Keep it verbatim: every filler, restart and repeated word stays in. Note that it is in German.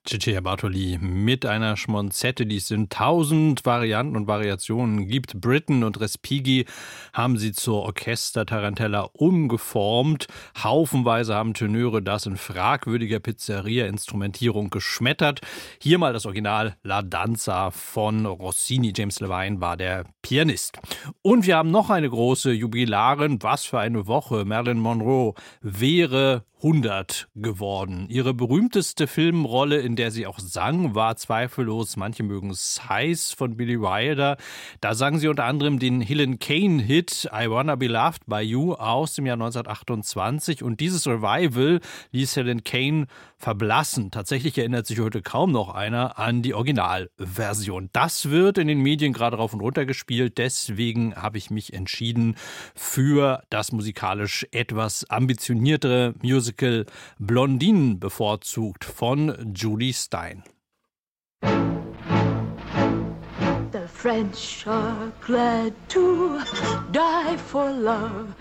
Cecilia Bartoli mit einer Schmonzette, die es in tausend Varianten und Variationen gibt. Britten und Respighi haben sie zur Orchester-Tarantella umgeformt. Haufenweise haben Tenöre das in fragwürdiger Pizzeria-Instrumentierung geschmettert. Hier mal das Original La Danza von Rossini. James Levine war der Pianist. Und wir haben noch eine große Jubilarin. Was für eine Woche. Marilyn Monroe wäre hundert geworden. Ihre berühmteste Filmrolle, in der sie auch sang, war zweifellos, manche mögen Size von Billy Wilder. Da sang sie unter anderem den Helen Kane-Hit I Wanna Be Loved by You aus dem Jahr neunzehnhundertachtundzwanzig. Und dieses Revival ließ Helen Kane verblassen. Tatsächlich erinnert sich heute kaum noch einer an die Originalversion. Das wird in den Medien gerade rauf und runter gespielt. Deswegen habe ich mich entschieden für das musikalisch etwas ambitioniertere Musical Blondine bevorzugt von Julie Stein. The French are glad to die for love.